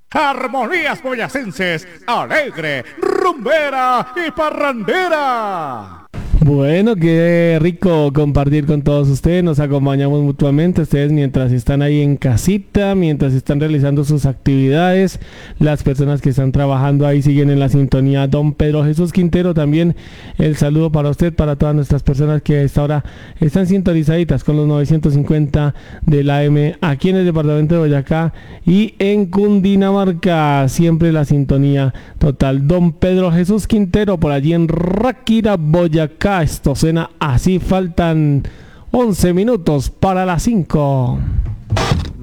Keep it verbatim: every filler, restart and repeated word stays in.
Armonías boyacenses, alegre, rumbera y parrandera. Bueno, qué rico compartir con todos ustedes, nos acompañamos mutuamente, ustedes mientras están ahí en casita, mientras están realizando sus actividades, las personas que están trabajando ahí siguen en la sintonía. Don Pedro Jesús Quintero, también el saludo para usted, para todas nuestras personas que a esta hora están sintonizaditas con los novecientos cincuenta de la A M aquí en el departamento de Boyacá y en Cundinamarca, siempre la sintonía total. Don Pedro Jesús Quintero, por allí en Ráquira, Boyacá. Esto suena así, faltan once minutos para las cinco.